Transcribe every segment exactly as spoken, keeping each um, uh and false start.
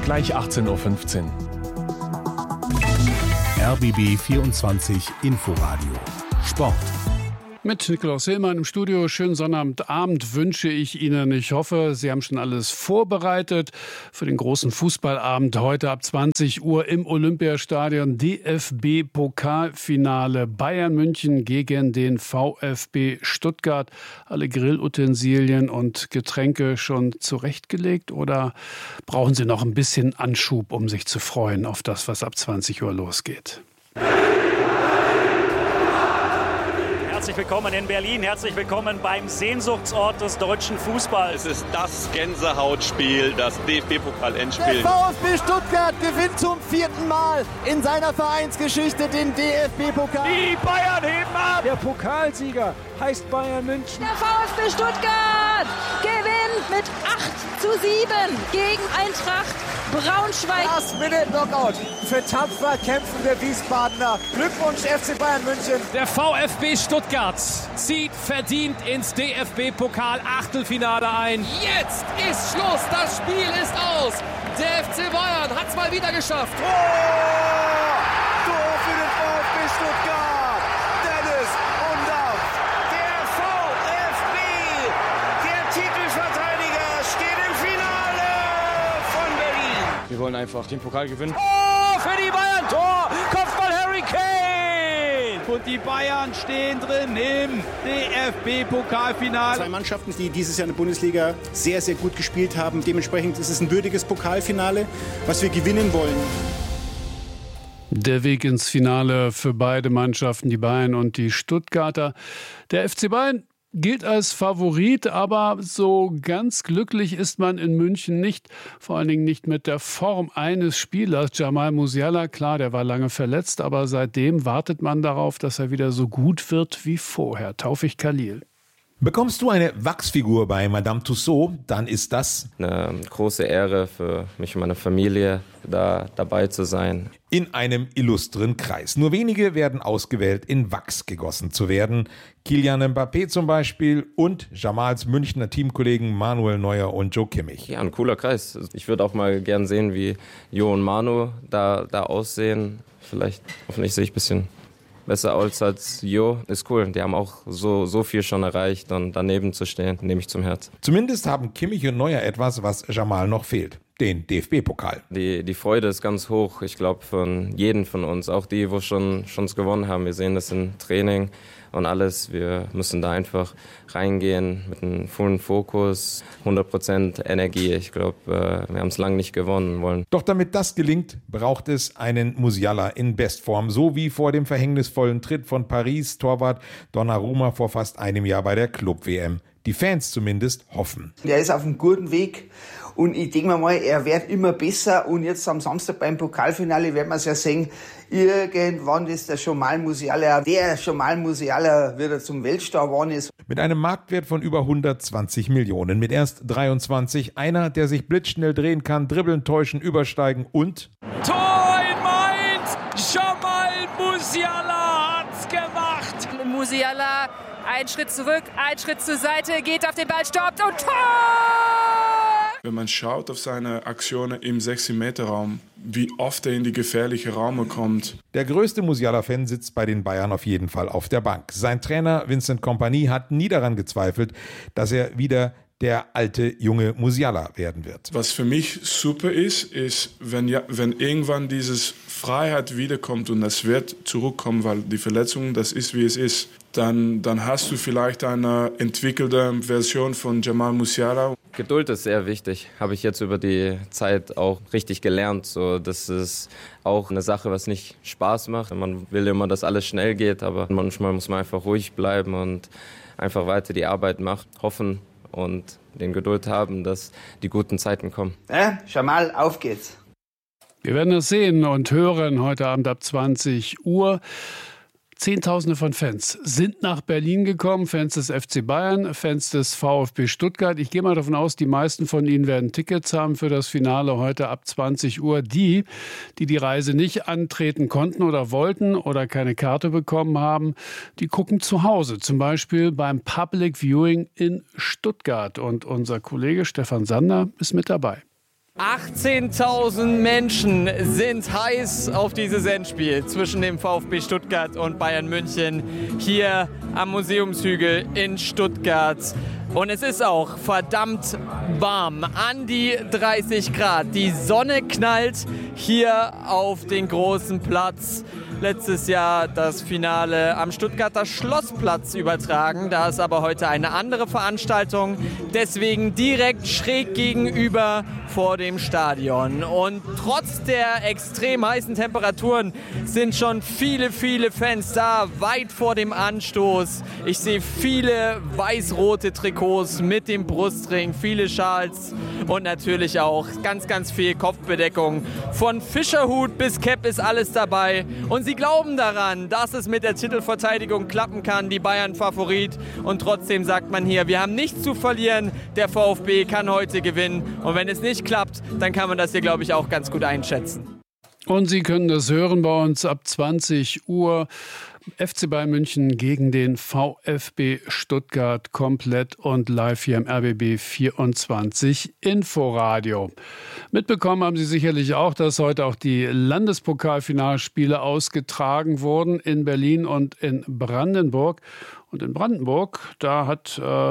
gleich achtzehn Uhr fünfzehn. R B B vierundzwanzig Inforadio Sport. Mit Nikolaus Hillmann im Studio. Schönen Sonnabendabend wünsche ich Ihnen. Ich hoffe, Sie haben schon alles vorbereitet für den großen Fußballabend heute ab zwanzig Uhr im Olympiastadion. D F B-Pokalfinale Bayern München gegen den VfB Stuttgart. Alle Grillutensilien und Getränke schon zurechtgelegt oder brauchen Sie noch ein bisschen Anschub, um sich zu freuen auf das, was ab zwanzig Uhr losgeht? Herzlich willkommen in Berlin, herzlich willkommen beim Sehnsuchtsort des deutschen Fußballs. Es ist das Gänsehautspiel, das D F B-Pokal-Endspiel. Der VfB Stuttgart gewinnt zum vierten Mal in seiner Vereinsgeschichte den D F B-Pokal. Die Bayern heben ab! Der Pokalsieger heißt Bayern München. Der VfB Stuttgart gewinnt mit acht zu sieben gegen Eintracht Braunschweig. Last-Minute-Knockout für tapfer kämpfende Wiesbadener. Glückwunsch F C Bayern München. Der VfB Stuttgart zieht verdient ins D F B-Pokal-Achtelfinale ein. Jetzt ist Schluss, das Spiel ist aus. Der F C Bayern hat es mal wieder geschafft. Tor! Tor für den VfB Stuttgart. Dennis Undaff. Der VfB, der Titelverteidiger, steht im Finale von Berlin. Wir wollen einfach den Pokal gewinnen. Oh, für die Bayern, Tor! Kopfball Harry Kane! Und die Bayern stehen drin im D F B-Pokalfinale. Zwei Mannschaften, die dieses Jahr in der Bundesliga sehr, sehr gut gespielt haben. Dementsprechend ist es ein würdiges Pokalfinale, was wir gewinnen wollen. Der Weg ins Finale für beide Mannschaften, die Bayern und die Stuttgarter. Der F C Bayern gilt als Favorit, aber so ganz glücklich ist man in München nicht. Vor allen Dingen nicht mit der Form eines Spielers. Jamal Musiala, klar, der war lange verletzt, aber seitdem wartet man darauf, dass er wieder so gut wird wie vorher. Taufik Khalil. Bekommst du eine Wachsfigur bei Madame Tussauds, dann ist das eine große Ehre für mich und meine Familie, da dabei zu sein. In einem illustren Kreis. Nur wenige werden ausgewählt, in Wachs gegossen zu werden. Kylian Mbappé zum Beispiel und Jamals Münchner Teamkollegen Manuel Neuer und Joe Kimmich. Ja, ein cooler Kreis. Ich würde auch mal gern sehen, wie Jo und Manu da, da aussehen. Vielleicht, hoffentlich sehe ich ein bisschen besser aus als Jo. Ist cool. Die haben auch so, so viel schon erreicht und daneben zu stehen, nehme ich zum Herz. Zumindest haben Kimmich und Neuer etwas, was Jamal noch fehlt. Den D F B-Pokal. Die, die Freude ist ganz hoch, ich glaube, von jedem von uns. Auch die, wo schon es gewonnen haben. Wir sehen das im Training und alles. Wir müssen da einfach reingehen mit einem vollen Fokus, hundert Prozent Energie. Ich glaube, wir haben es lange nicht gewonnen wollen. Doch damit das gelingt, braucht es einen Musiala in Bestform. So wie vor dem verhängnisvollen Tritt von Paris-Torwart Donnarumma vor fast einem Jahr bei der Club-W M. Die Fans zumindest hoffen. Er ist auf einem guten Weg. Und ich denke mir mal, er wird immer besser. Und jetzt am Samstag beim Pokalfinale werden wir es ja sehen. Irgendwann ist der Jamal Musiala, der Jamal Musiala wieder zum Weltstar geworden ist. Mit einem Marktwert von über hundertzwanzig Millionen. Mit erst dreiundzwanzig. Einer, der sich blitzschnell drehen kann, dribbeln, täuschen, übersteigen und... Tor in Mainz! Jamal Musiala hat's gemacht! Musiala, ein Schritt zurück, ein Schritt zur Seite, geht auf den Ball, stoppt und Tor! Wenn man schaut auf seine Aktionen im sechzig-Meter-Raum, wie oft er in die gefährliche Räume kommt. Der größte Musiala-Fan sitzt bei den Bayern auf jeden Fall auf der Bank. Sein Trainer Vincent Kompany hat nie daran gezweifelt, dass er wieder der alte, junge Musiala werden wird. Was für mich super ist, ist, wenn, ja, wenn irgendwann diese Freiheit wiederkommt und das wird zurückkommen, weil die Verletzung, das ist, wie es ist, dann, dann hast du vielleicht eine entwickelte Version von Jamal Musiala. Geduld ist sehr wichtig, habe ich jetzt über die Zeit auch richtig gelernt. So, das ist auch eine Sache, was nicht Spaß macht. Man will immer, dass alles schnell geht, aber manchmal muss man einfach ruhig bleiben und einfach weiter die Arbeit machen, hoffen und den Geduld haben, dass die guten Zeiten kommen. Ja, Jamal, auf geht's. Wir werden es sehen und hören heute Abend ab zwanzig Uhr. Zehntausende von Fans sind nach Berlin gekommen, Fans des F C Bayern, Fans des VfB Stuttgart. Ich gehe mal davon aus, die meisten von ihnen werden Tickets haben für das Finale heute ab zwanzig Uhr. Die, die die Reise nicht antreten konnten oder wollten oder keine Karte bekommen haben, die gucken zu Hause, zum Beispiel beim Public Viewing in Stuttgart. Und unser Kollege Stefan Sander ist mit dabei. achtzehntausend Menschen sind heiß auf dieses Endspiel zwischen dem VfB Stuttgart und Bayern München hier am Museumshügel in Stuttgart. Und es ist auch verdammt warm, an die dreißig Grad. Die Sonne knallt hier auf den großen Platz. Letztes Jahr das Finale am Stuttgarter Schlossplatz übertragen. Da ist aber heute eine andere Veranstaltung. Deswegen direkt schräg gegenüber vor dem Stadion. Und trotz der extrem heißen Temperaturen sind schon viele, viele Fans da, weit vor dem Anstoß. Ich sehe viele weiß-rote Trikots mit dem Brustring, viele Schals und natürlich auch ganz, ganz viel Kopfbedeckung. Von Fischerhut bis Cap ist alles dabei. Und sie glauben daran, dass es mit der Titelverteidigung klappen kann, die Bayern Favorit. Und trotzdem sagt man hier, wir haben nichts zu verlieren. Der VfB kann heute gewinnen. Und wenn es nicht klappt, dann kann man das hier, glaube ich, auch ganz gut einschätzen. Und Sie können das hören bei uns ab zwanzig Uhr. F C Bayern München gegen den VfB Stuttgart komplett und live hier im R B B vierundzwanzig Inforadio. Mitbekommen haben Sie sicherlich auch, dass heute auch die Landespokalfinalspiele ausgetragen wurden in Berlin und in Brandenburg. Und in Brandenburg, da hat äh,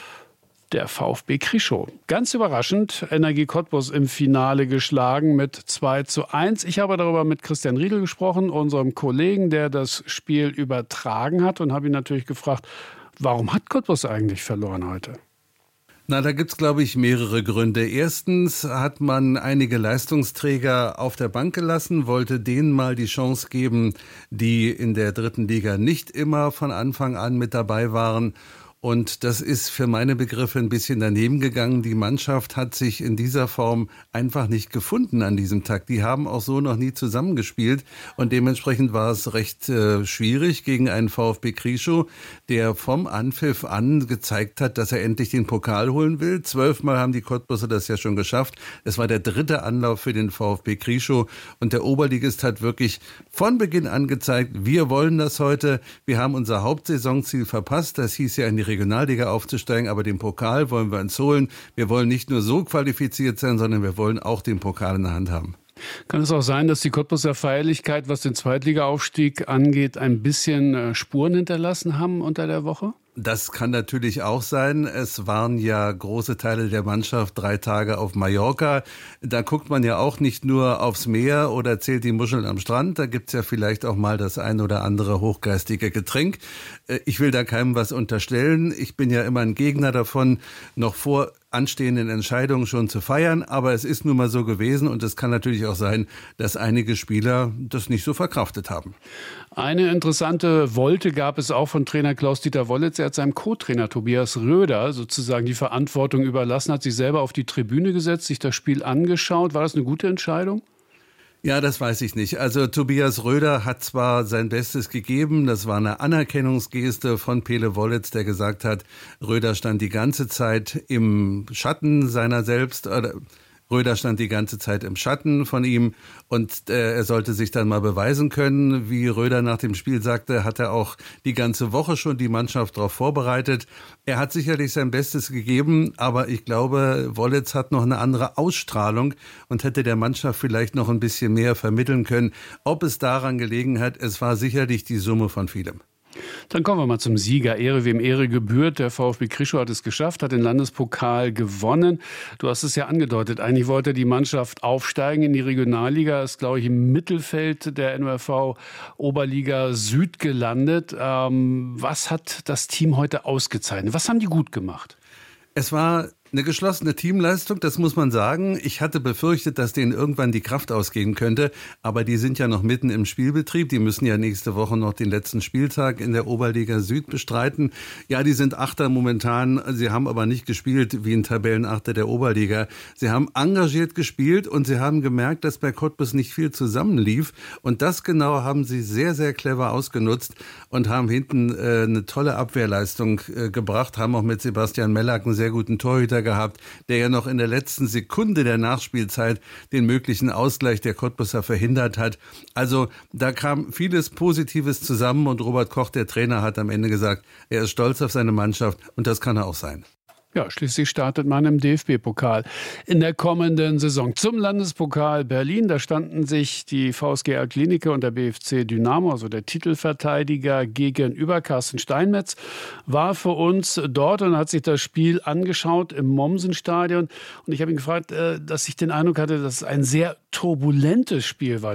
der VfB Krischow ganz überraschend Energie Cottbus im Finale geschlagen mit zwei zu eins. Ich habe darüber mit Christian Riedel gesprochen, unserem Kollegen, der das Spiel übertragen hat, und habe ihn natürlich gefragt, warum hat Cottbus eigentlich verloren heute? Na, da gibt's, glaube ich, mehrere Gründe. Erstens hat man einige Leistungsträger auf der Bank gelassen, wollte denen mal die Chance geben, die in der dritten Liga nicht immer von Anfang an mit dabei waren. Und das ist für meine Begriffe ein bisschen daneben gegangen. Die Mannschaft hat sich in dieser Form einfach nicht gefunden an diesem Tag. Die haben auch so noch nie zusammengespielt. Und dementsprechend war es recht äh, schwierig gegen einen VfB Krischow, der vom Anpfiff an gezeigt hat, dass er endlich den Pokal holen will. Zwölfmal haben die Cottbuser das ja schon geschafft. Es war der dritte Anlauf für den VfB Krischow. Und der Oberligist hat wirklich von Beginn an gezeigt, wir wollen das heute. Wir haben unser Hauptsaisonziel verpasst. Das hieß ja in die Regionalliga aufzusteigen, aber den Pokal wollen wir uns holen. Wir wollen nicht nur so qualifiziert sein, sondern wir wollen auch den Pokal in der Hand haben. Kann es auch sein, dass die Cottbuser Feierlichkeit, was den Zweitligaaufstieg angeht, ein bisschen Spuren hinterlassen haben unter der Woche? Das kann natürlich auch sein. Es waren ja große Teile der Mannschaft drei Tage auf Mallorca. Da guckt man ja auch nicht nur aufs Meer oder zählt die Muscheln am Strand. Da gibt's ja vielleicht auch mal das ein oder andere hochgeistige Getränk. Ich will da keinem was unterstellen. Ich bin ja immer ein Gegner davon, noch vor anstehenden Entscheidungen schon zu feiern. Aber es ist nun mal so gewesen und es kann natürlich auch sein, dass einige Spieler das nicht so verkraftet haben. Eine interessante Wolte gab es auch von Trainer Klaus-Dieter Wollitz. Er hat seinem Co-Trainer Tobias Röder sozusagen die Verantwortung überlassen, hat sich selber auf die Tribüne gesetzt, sich das Spiel angeschaut. War das eine gute Entscheidung? Ja, das weiß ich nicht. Also Tobias Röder hat zwar sein Bestes gegeben, das war eine Anerkennungsgeste von Pele Wollitz, der gesagt hat, Röder stand die ganze Zeit im Schatten seiner selbst, oder Röder stand die ganze Zeit im Schatten von ihm und äh, er sollte sich dann mal beweisen können. Wie Röder nach dem Spiel sagte, hat er auch die ganze Woche schon die Mannschaft darauf vorbereitet. Er hat sicherlich sein Bestes gegeben, aber ich glaube, Wollitz hat noch eine andere Ausstrahlung und hätte der Mannschaft vielleicht noch ein bisschen mehr vermitteln können. Ob es daran gelegen hat, es war sicherlich die Summe von vielem. Dann kommen wir mal zum Sieger. Ehre wem Ehre gebührt. Der VfB Krischow hat es geschafft, hat den Landespokal gewonnen. Du hast es ja angedeutet. Eigentlich wollte die Mannschaft aufsteigen in die Regionalliga. Ist, glaube ich, im Mittelfeld der N O R V Oberliga Süd gelandet. Ähm, was hat das Team heute ausgezeichnet? Was haben die gut gemacht? Es war eine geschlossene Teamleistung, das muss man sagen. Ich hatte befürchtet, dass denen irgendwann die Kraft ausgehen könnte, aber die sind ja noch mitten im Spielbetrieb. Die müssen ja nächste Woche noch den letzten Spieltag in der Oberliga Süd bestreiten. Ja, die sind Achter momentan, sie haben aber nicht gespielt wie ein Tabellenachter der Oberliga. Sie haben engagiert gespielt und sie haben gemerkt, dass bei Cottbus nicht viel zusammenlief. Und das genau haben sie sehr, sehr clever ausgenutzt und haben hinten äh, eine tolle Abwehrleistung äh, gebracht, haben auch mit Sebastian Mellack einen sehr guten Torhüter gehabt, der ja noch in der letzten Sekunde der Nachspielzeit den möglichen Ausgleich der Cottbuser verhindert hat. Also da kam vieles Positives zusammen und Robert Koch, der Trainer, hat am Ende gesagt, er ist stolz auf seine Mannschaft und das kann er auch sein. Ja, schließlich startet man im D F B-Pokal in der kommenden Saison. Zum Landespokal Berlin, da standen sich die VSG Altklinike und der B F C Dynamo, also der Titelverteidiger, gegenüber. Carsten Steinmetz war für uns dort und hat sich das Spiel angeschaut im Mommsen-Stadion. Und ich habe ihn gefragt, dass ich den Eindruck hatte, dass es ein sehr turbulentes Spiel war.